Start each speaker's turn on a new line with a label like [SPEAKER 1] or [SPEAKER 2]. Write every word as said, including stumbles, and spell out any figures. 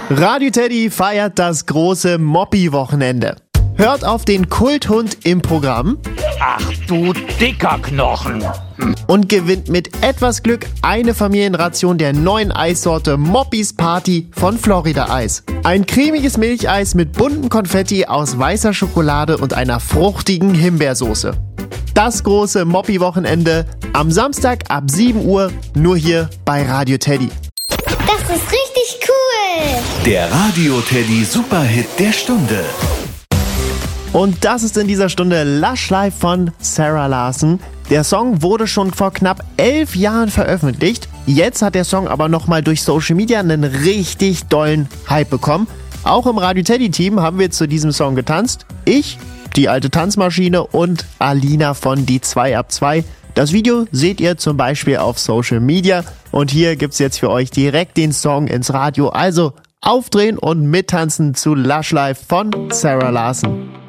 [SPEAKER 1] Radio Teddy feiert das große Moppi-Wochenende. Hört auf den Kulthund im Programm.
[SPEAKER 2] Ach du dicker Knochen.
[SPEAKER 1] Und gewinnt mit etwas Glück eine Familienration der neuen Eissorte Moppis Party von Florida Eis. Ein cremiges Milcheis mit buntem Konfetti aus weißer Schokolade und einer fruchtigen Himbeersoße. Das große Moppi-Wochenende am Samstag ab sieben Uhr nur hier bei Radio Teddy.
[SPEAKER 3] Das ist richtig cool.
[SPEAKER 4] Der Radio Teddy Superhit der Stunde.
[SPEAKER 1] Und das ist in dieser Stunde Lush Life von Sarah Larsson. Der Song wurde schon vor knapp elf Jahren veröffentlicht. Jetzt hat der Song aber nochmal durch Social Media einen richtig dollen Hype bekommen. Auch im Radio Teddy Team haben wir zu diesem Song getanzt. Ich, die alte Tanzmaschine und Alina von Die zwei ab zwei. Das Video seht ihr zum Beispiel auf Social Media. Und hier gibt's jetzt für euch direkt den Song ins Radio. Also aufdrehen und mittanzen zu Lush Life von Sarah Larsson.